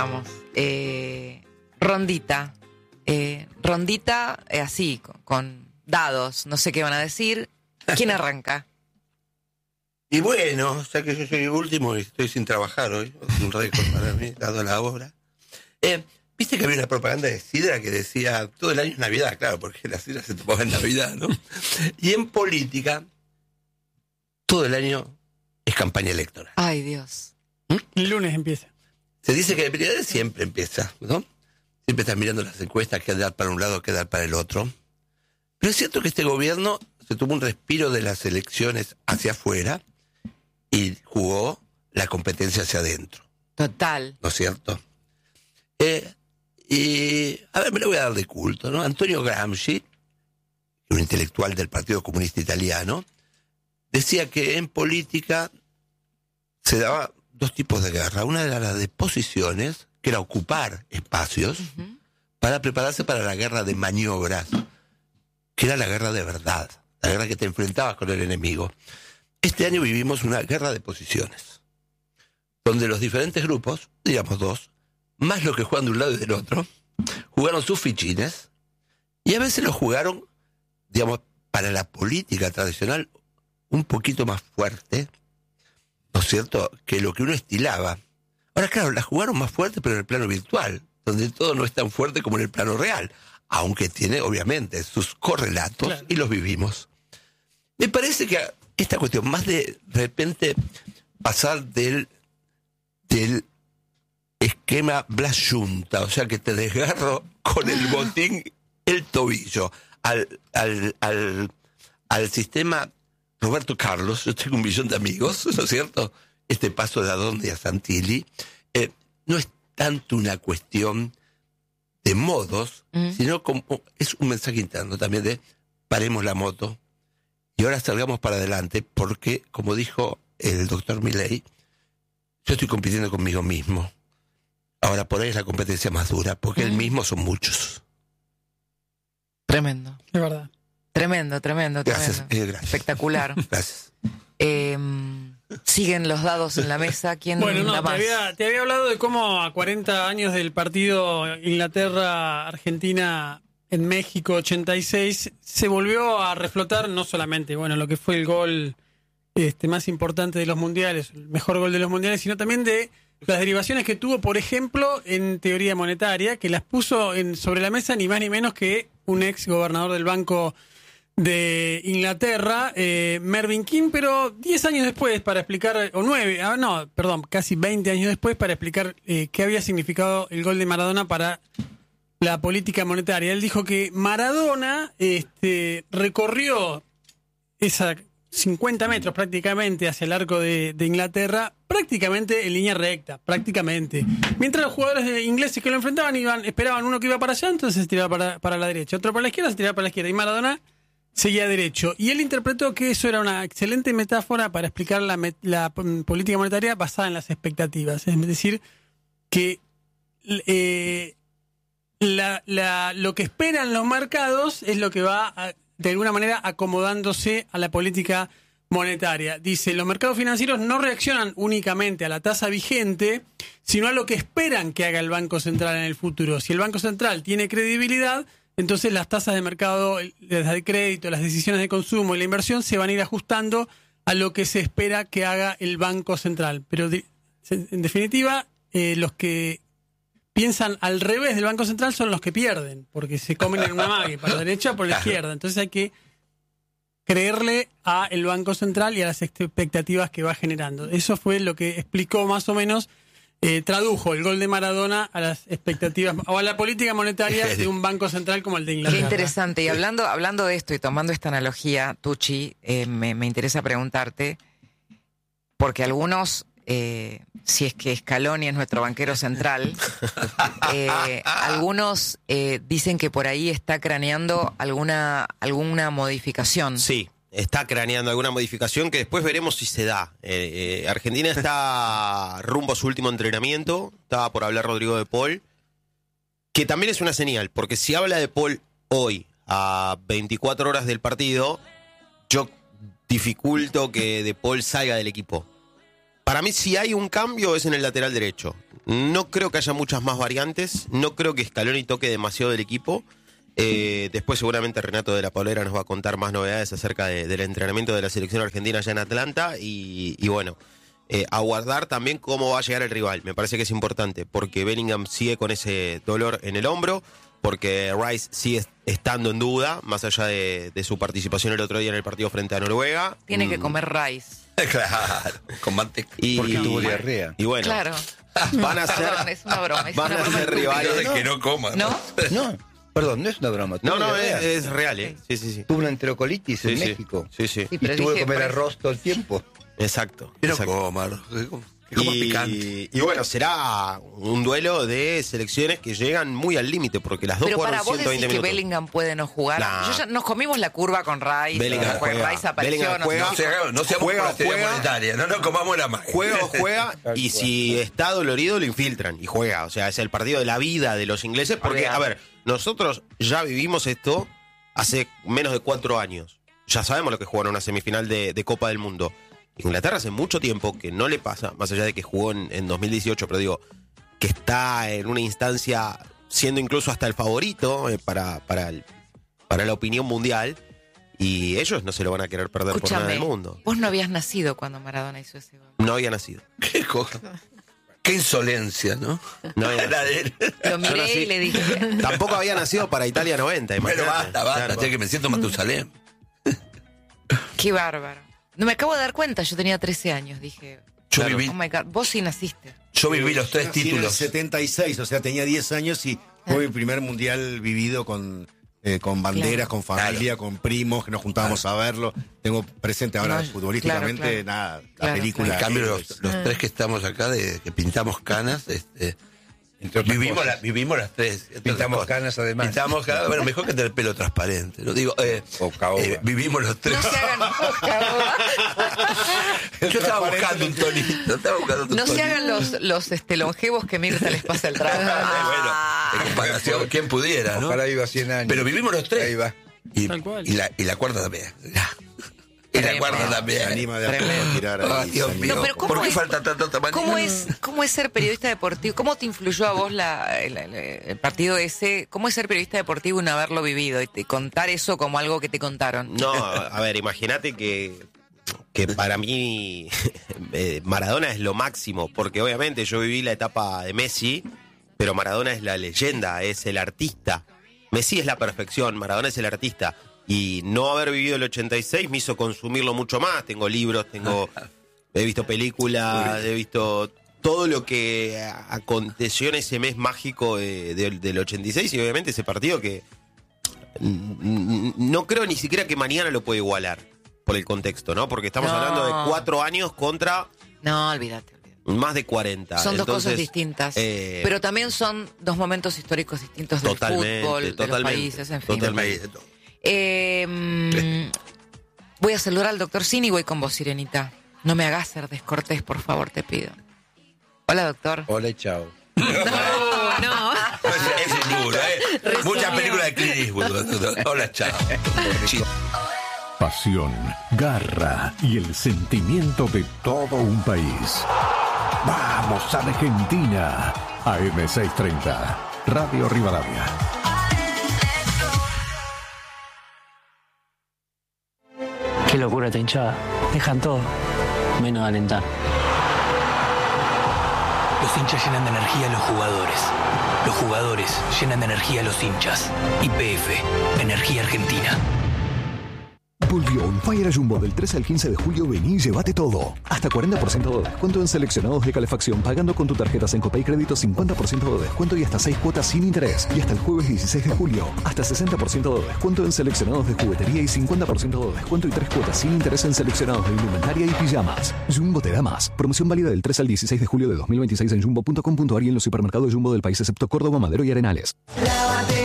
Vamos. Rondita. Rondita así, con dados. No sé qué van a decir. ¿Quién arranca? Y bueno, ya que yo soy el último y estoy sin trabajar hoy, es un récord para mí, dado la obra. Viste que había una propaganda de sidra que decía, todo el año es Navidad, claro, porque la sidra se tomaba en Navidad, ¿no? Y en política, todo el año es campaña electoral. Ay, Dios. El lunes empieza. Se dice que la prioridad siempre empieza, ¿no? Siempre estás mirando las encuestas, qué dar para un lado, qué dar para el otro. Pero es cierto que este gobierno se tomó un respiro de las elecciones hacia afuera y jugó la competencia hacia adentro. Total. ¿No es cierto? Y, a ver, me lo voy a dar de culto, ¿no? Antonio Gramsci, un intelectual del Partido Comunista Italiano, decía que en política se daba dos tipos de guerra. Una era la de posiciones, que era ocupar espacios, para prepararse para la guerra de maniobras, que era la guerra de verdad, la guerra que te enfrentabas con el enemigo. Este año vivimos una guerra de posiciones, donde los diferentes grupos, digamos dos, más los que juegan de un lado y del otro, jugaron sus fichines, y a veces los jugaron, digamos, para la política tradicional, un poquito más fuerte, ¿no es cierto?, que lo que uno estilaba. Ahora, claro, la jugaron más fuerte, pero en el plano virtual, donde todo no es tan fuerte como en el plano real, aunque tiene, obviamente, sus correlatos, claro, y los vivimos. Me parece que esta cuestión, más de repente pasar del esquema Blas Junta, o sea, que te desgarro con el botín el tobillo, al sistema Roberto Carlos, yo tengo un millón de amigos, ¿no es cierto? Este paso de Adonde a Santilli, no es tanto una cuestión de modos, sino como es un mensaje interno también de paremos la moto y ahora salgamos para adelante, porque, como dijo el doctor Milei, yo estoy compitiendo conmigo mismo. Ahora, por ahí es la competencia más dura, porque él mismo son muchos. Tremendo. Es verdad. Tremendo. Gracias. Gracias. Espectacular. Gracias. Siguen los dados en la mesa. ¿Quién Bueno, no, da más? te había hablado de cómo a 40 años del partido Inglaterra-Argentina en México 86 se volvió a reflotar no solamente, bueno, lo que fue el gol más importante de los mundiales, el mejor gol de los mundiales, sino también de las derivaciones que tuvo, por ejemplo, en teoría monetaria, que las puso sobre la mesa ni más ni menos que un ex gobernador del Banco de Inglaterra, Mervyn King, pero 10 años después para explicar, casi 20 años después para explicar qué había significado el gol de Maradona para la política monetaria. Él dijo que Maradona recorrió esa 50 metros prácticamente hacia el arco de Inglaterra, prácticamente en línea recta, prácticamente. Mientras los jugadores ingleses que lo enfrentaban esperaban uno que iba para allá, entonces se tiraba para la derecha, otro para la izquierda, se tiraba para la izquierda, y Maradona seguía derecho. Y él interpretó que eso era una excelente metáfora para explicar la política monetaria basada en las expectativas. Es decir, que lo que esperan los mercados es lo que va de alguna manera acomodándose a la política monetaria. Dice, los mercados financieros no reaccionan únicamente a la tasa vigente, sino a lo que esperan que haga el Banco Central en el futuro. Si el Banco Central tiene credibilidad, entonces las tasas de mercado, las de crédito, las decisiones de consumo y la inversión se van a ir ajustando a lo que se espera que haga el Banco Central. Pero en definitiva, los que piensan al revés del Banco Central son los que pierden, porque se comen en una mague, para la derecha o por la izquierda. Entonces hay que creerle a el Banco Central y a las expectativas que va generando. Eso fue lo que explicó más o menos, tradujo el gol de Maradona a las expectativas o a la política monetaria de un Banco Central como el de Inglaterra. Qué interesante. Y hablando de esto y tomando esta analogía, Tucci, me interesa preguntarte, porque algunos, si es que Scaloni es nuestro banquero central, algunos dicen que por ahí está craneando alguna modificación. Sí, está craneando alguna modificación que después veremos si se da. Argentina está rumbo a su último entrenamiento. Estaba por hablar Rodrigo de Paul, que también es una señal, porque si habla de Paul hoy, a 24 horas del partido, yo dificulto que de Paul salga del equipo. Para mí, si hay un cambio, es en el lateral derecho. No creo que haya muchas más variantes. No creo que Scaloni toque demasiado del equipo. Después seguramente Renato de la Paulera nos va a contar más novedades acerca del entrenamiento de la selección argentina allá en Atlanta. Y bueno, aguardar también cómo va a llegar el rival. Me parece que es importante, porque Bellingham sigue con ese dolor en el hombro, porque Rice sigue estando en duda, más allá de su participación el otro día en el partido frente a Noruega. Tiene que comer Rice. Claro, con manteca. Porque tuvo diarrea. Y bueno, Claro. van a ser, Perdón, es una broma. van a ser rivales. Que no coma. ¿No? No, perdón, no es una broma. No, tuvo diarrea. es real, ¿eh? Sí. Tuvo una enterocolitis en Sí, sí. México. Sí. Sí, Y pero tuvo que dije, comer pues, arroz todo el tiempo. Exacto. Que no exacto. coma, que coma picante. Y bueno, será un duelo de selecciones que llegan muy al límite, porque las dos Pero jugaron para vos decís 120 que minutos. Bellingham puede no jugar. Nah. Yo ya nos comimos la curva con Rice. Bellingham juega. Rice apareció. Bellingham no juega. sé. No seamos Juega, por la teoría juega. monetaria, no nos comamos la mano. Juega, y si está dolorido lo infiltran y juega. O sea, es el partido de la vida de los ingleses, porque, a ver, nosotros ya vivimos esto hace menos de 4 años. Ya sabemos lo que jugaron una semifinal de Copa del Mundo. Inglaterra hace mucho tiempo que no le pasa, más allá de que jugó en 2018, pero digo, que está en una instancia siendo incluso hasta el favorito para la opinión mundial, y ellos no se lo van a querer perder por nada Escúchame, del mundo. vos no habías nacido cuando Maradona hizo ese gol. No había nacido. Qué cosa. Qué insolencia, ¿no? No había La nacido. de él. Lo miré nací- y le dije... Tampoco había nacido para Italia 90, Pero imagínate. basta, Claro. che, que me siento Matusalén. Qué bárbaro. No me acabo de dar cuenta, yo tenía 13 años, dije... Yo Oh viví, my God, vos sí naciste. yo viví los 3 Nací en el títulos. 76, o sea, tenía 10 años y fue mi primer mundial vivido con banderas, Claro. con familia, con primos, que nos juntábamos a verlo. Tengo presente ahora No, futbolísticamente, claro. nada, Claro, la película. En cambio, es- los 3 que estamos acá, que pintamos canas, Entre otras cosas. vivimos las 3. Pintamos canas, además. Pintamos canas, bueno, mejor que tener pelo transparente. ¿No? Digo, O caoba. vivimos los 3. No se hagan... Yo estaba buscando un tonito. No se hagan los longevos que Mirta les pasa el trago. Bueno, en comparación, ¿quién pudiera, no? Ojalá viva 100 años. Pero vivimos los 3. Ahí va. Y, Tal cual. y la cuarta también. Y la cuarta Se también. anima de a poco a tirar Ay, ahí. Dios se anima. mío. No, pero ¿cómo ¿Por qué es- falta tanto tamaño? ¿Cómo es ser periodista deportivo? ¿Cómo te influyó a vos el partido ese? ¿Cómo es ser periodista deportivo y no haberlo vivido? Y contar eso como algo que te contaron. No, a ver, imagínate que para mí Maradona es lo máximo, porque obviamente yo viví la etapa de Messi, pero Maradona es la leyenda, es el artista. Messi es la perfección, Maradona es el artista. Y no haber vivido el 86 me hizo consumirlo mucho más. Tengo libros, he visto películas, he visto todo lo que aconteció en ese mes mágico del 86, y obviamente ese partido que no creo ni siquiera que mañana lo puede igualar por el contexto, ¿no? Porque estamos No. hablando de 4 años contra No, olvídate. más de 40. Son dos Entonces, cosas distintas. eh, Pero también son dos momentos históricos distintos del Totalmente, fútbol, de los totalmente, países, en fin. totalmente. Voy a saludar al doctor Cini y voy con vos, Sirenita. No me hagas ser descortés, por favor, te pido. Hola, doctor. Hola, chao. No. Ese es duro, ¿eh? Muchas películas de Clint Eastwood. Hola, chao. Pasión, garra y el sentimiento de todo un país. ¡Vamos, Argentina! AM630, Radio Rivadavia. Qué locura esta hinchada. Dejan todo, menos alentar. Los hinchas llenan de energía a los jugadores. Los jugadores llenan de energía a los hinchas. YPF, Energía Argentina. Volvió On Fire Jumbo del 13 al 15 de julio. Vení y llévate todo. Hasta 40% de descuento en seleccionados de calefacción. Pagando con tu tarjeta Sencopay Crédito, 50% de descuento y hasta 6 cuotas sin interés. Y hasta el jueves 16 de julio, hasta 60% de descuento en seleccionados de juguetería y 50% de descuento y 3 cuotas sin interés en seleccionados de indumentaria y pijamas. Jumbo te da más. Promoción válida del 3 al 16 de julio de 2026 en jumbo.com.ar y en los supermercados Jumbo del país excepto Córdoba, Madero y Arenales.